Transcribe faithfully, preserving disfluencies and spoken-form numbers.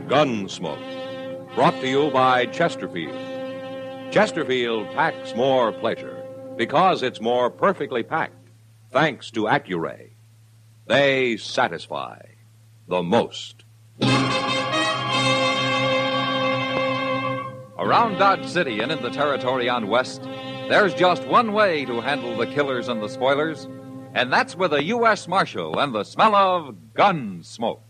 Gunsmoke. Brought to you by Chesterfield. Chesterfield packs more pleasure because it's more perfectly packed, thanks to Accuray. They satisfy the most. Around Dodge City and in the territory on West, there's just one way to handle the killers and the spoilers, and that's with a U S Marshal and the smell of gun smoke.